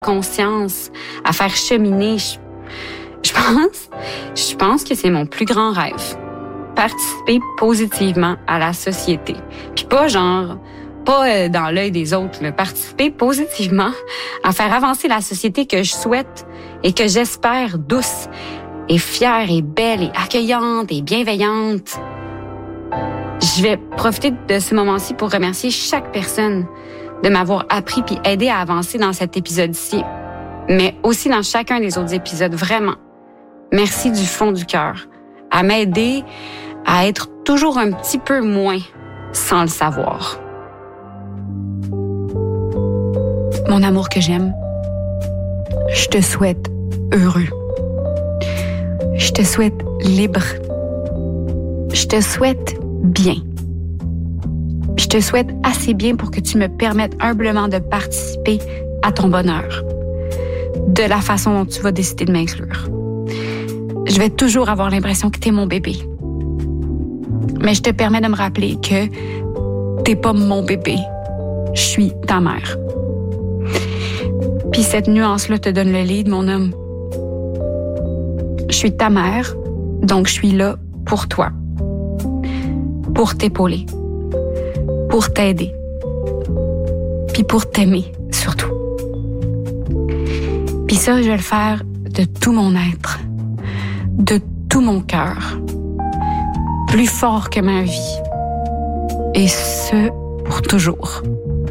conscience, à faire cheminer. Je pense que c'est mon plus grand rêve. Participer positivement à la société. Puis pas dans l'œil des autres, là. Participer positivement à faire avancer la société que je souhaite et que j'espère douce et fière et belle et accueillante et bienveillante. Je vais profiter de ce moment-ci pour remercier chaque personne de m'avoir appris puis aidé à avancer dans cet épisode-ci, mais aussi dans chacun des autres épisodes, vraiment. Merci du fond du cœur, à m'aider à être toujours un petit peu moins sans le savoir. Mon amour que j'aime, je te souhaite heureux. Je te souhaite libre. Je te souhaite bien. Je te souhaite assez bien pour que tu me permettes humblement de participer à ton bonheur, de la façon dont tu vas décider de m'inclure. Je vais toujours avoir l'impression que t'es mon bébé. Mais je te permets de me rappeler que t'es pas mon bébé. Je suis ta mère. Puis cette nuance-là te donne le lead, mon homme. Je suis ta mère, donc je suis là pour toi. Pour t'épauler. Pour t'aider. Puis pour t'aimer, surtout. Puis ça, je vais le faire de tout mon être. De tout mon cœur. Plus fort que ma vie. Et ce, pour toujours.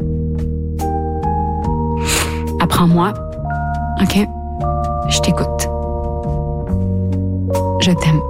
Apprends-moi, OK? Je t'écoute. Je t'aime.